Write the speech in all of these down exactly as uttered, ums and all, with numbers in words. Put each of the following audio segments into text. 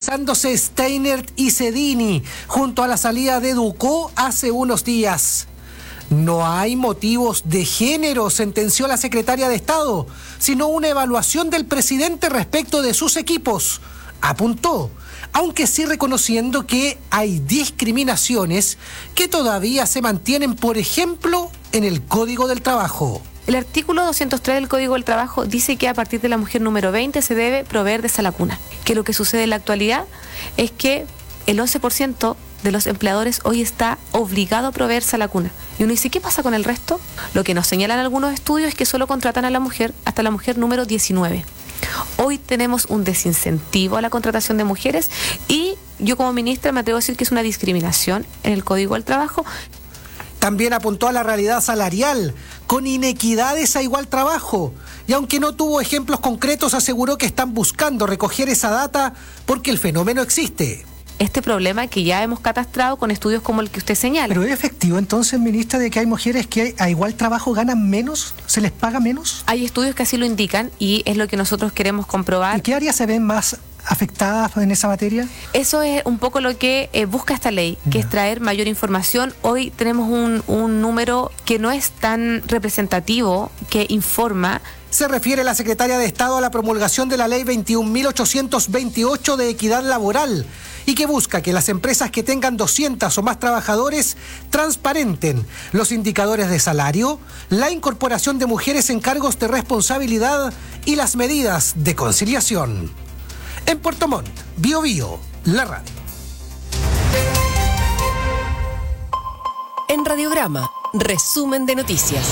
besándose Steinert y Sedini junto a la salida de Ducó hace unos días. No hay motivos de género, sentenció la secretaria de Estado, sino una evaluación del presidente respecto de sus equipos, apuntó, aunque sí reconociendo que hay discriminaciones que todavía se mantienen, por ejemplo, en el Código del Trabajo. El artículo doscientos tres del Código del Trabajo dice que a partir de la mujer número veinte se debe proveer de sala cuna. Que lo que sucede en la actualidad es que el once por ciento de los empleadores hoy está obligado a proveer sala cuna. Y uno dice, ¿qué pasa con el resto? Lo que nos señalan algunos estudios es que solo contratan a la mujer hasta la mujer número diecinueve. Hoy tenemos un desincentivo a la contratación de mujeres y yo como ministra me atrevo a decir que es una discriminación en el Código del Trabajo. También apuntó a la realidad salarial, con inequidades a igual trabajo. Y aunque no tuvo ejemplos concretos, aseguró que están buscando recoger esa data porque el fenómeno existe. Este problema que ya hemos catastrado con estudios como el que usted señala. ¿Pero es efectivo entonces, ministra, de que hay mujeres que a igual trabajo ganan menos? ¿Se les paga menos? Hay estudios que así lo indican y es lo que nosotros queremos comprobar. ¿Y qué áreas se ven más afectadas en esa materia? Eso es un poco lo que eh, busca esta ley, que yeah. es traer mayor información. Hoy tenemos un, un número que no es tan representativo, que informa. Se refiere la secretaria de Estado a la promulgación de la ley veintiún mil ochocientos veintiocho de equidad laboral y que busca que las empresas que tengan doscientos o más trabajadores transparenten los indicadores de salario, la incorporación de mujeres en cargos de responsabilidad y las medidas de conciliación. En Puerto Montt, Bio Bio, la radio. En Radiograma, resumen de noticias.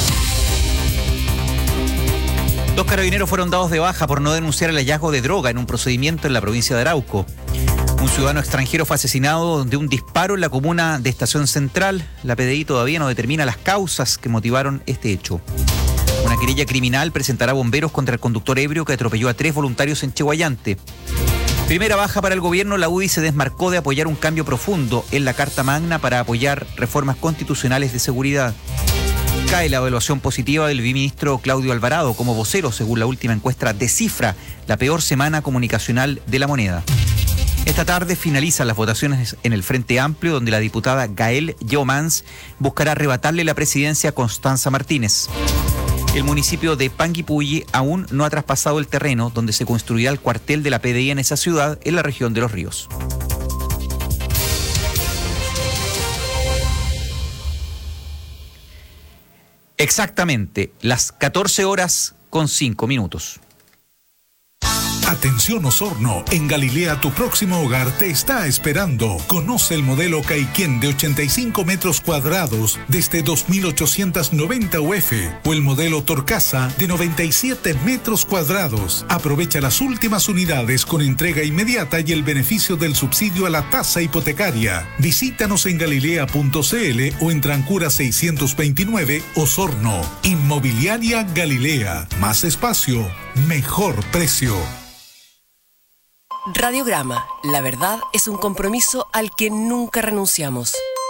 Dos carabineros fueron dados de baja por no denunciar el hallazgo de droga en un procedimiento en la provincia de Arauco. Un ciudadano extranjero fue asesinado de un disparo en la comuna de Estación Central. La P D I todavía no determina las causas que motivaron este hecho. Una querella criminal presentará bomberos contra el conductor ebrio que atropelló a tres voluntarios en Chehuayante. Primera baja para el gobierno, la U D I se desmarcó de apoyar un cambio profundo en la Carta Magna para apoyar reformas constitucionales de seguridad. Cae la evaluación positiva del viceministro Claudio Alvarado como vocero, según la última encuesta de Cifra, la peor semana comunicacional de la moneda. Esta tarde finalizan las votaciones en el Frente Amplio, donde la diputada Gael Yeomans buscará arrebatarle la presidencia a Constanza Martínez. El municipio de Panguipulli aún no ha traspasado el terreno donde se construirá el cuartel de la P D I en esa ciudad, en la región de Los Ríos. Exactamente, las catorce horas con cinco minutos. Atención Osorno, en Galilea tu próximo hogar te está esperando. Conoce el modelo Caiquén de ochenta y cinco metros cuadrados desde dos mil ochocientos noventa U F o el modelo Torcasa de noventa y siete metros cuadrados. Aprovecha las últimas unidades con entrega inmediata y el beneficio del subsidio a la tasa hipotecaria. Visítanos en galilea punto c l o en Trancura seiscientos veintinueve, Osorno. Inmobiliaria Galilea. Más espacio, mejor precio. Radiograma, la verdad es un compromiso al que nunca renunciamos.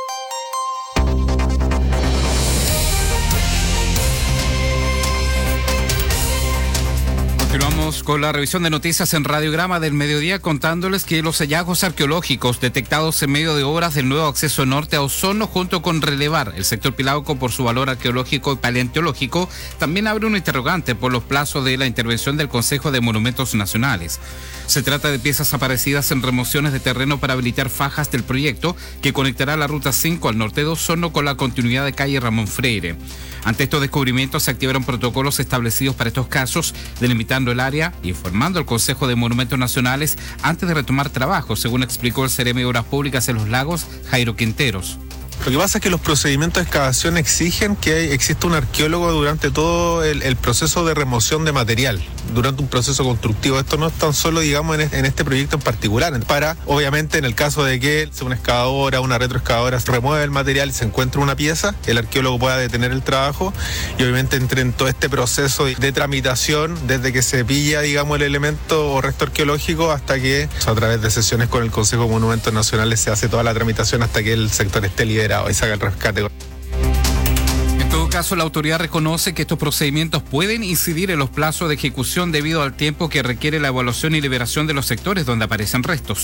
Continuamos con la revisión de noticias en Radiograma del mediodía, contándoles que los hallazgos arqueológicos detectados en medio de obras del nuevo acceso norte a Osorno, junto con relevar el sector Pilauco por su valor arqueológico y paleontológico, también abre un interrogante por los plazos de la intervención del Consejo de Monumentos Nacionales. Se trata de piezas aparecidas en remociones de terreno para habilitar fajas del proyecto que conectará la Ruta cinco al norte de Osorno con la continuidad de calle Ramón Freire. Ante estos descubrimientos se activaron protocolos establecidos para estos casos, delimitando el área, informando al Consejo de Monumentos Nacionales antes de retomar trabajo, según explicó el Seremi de Obras Públicas en Los Lagos, Jairo Quinteros. Lo que pasa es que los procedimientos de excavación exigen que exista un arqueólogo durante todo el, el proceso de remoción de material, durante un proceso constructivo. Esto no es tan solo, digamos, en, en este proyecto en particular. Para, obviamente, en el caso de que una excavadora, una retroexcavadora remueve el material y se encuentra una pieza, el arqueólogo pueda detener el trabajo y obviamente entre en todo este proceso de tramitación, desde que se pilla, digamos, el elemento o resto arqueológico hasta que, a través de sesiones con el Consejo de Monumentos Nacionales, se hace toda la tramitación hasta que el sector esté liberado y saca el rescate. En todo caso, la autoridad reconoce que estos procedimientos pueden incidir en los plazos de ejecución debido al tiempo que requiere la evaluación y liberación de los sectores donde aparecen restos.